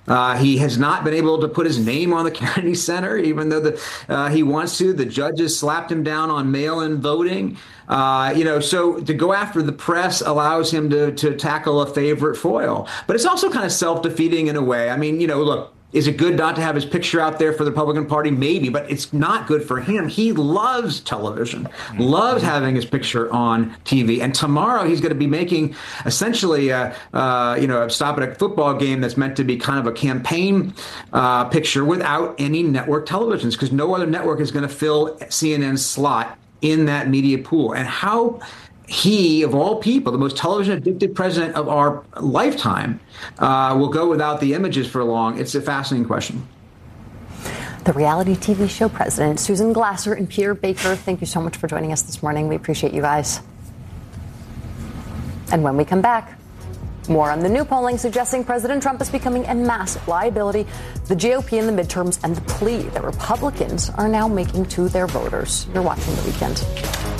He has not been able to put his name on the Kennedy Center, even though he wants to. The judges slapped him down on mail-in voting. So to go after the press allows him to tackle a favorite foil. But it's also kind of self-defeating in a way. I mean, look, is it good not to have his picture out there for the Republican Party? Maybe, but it's not good for him. He loves television, loves having his picture on TV. And tomorrow he's going to be making essentially a stop at a football game that's meant to be kind of a campaign picture without any network televisions, because no other network is going to fill CNN's slot in that media pool. And how he, of all people, the most television-addicted president of our lifetime, will go without the images for long. It's a fascinating question. The reality TV show president, Susan Glasser and Peter Baker, thank you so much for joining us this morning. We appreciate you guys. And when we come back, more on the new polling suggesting President Trump is becoming a massive liability, the GOP in the midterms, and the plea that Republicans are now making to their voters. You're watching The Weekend.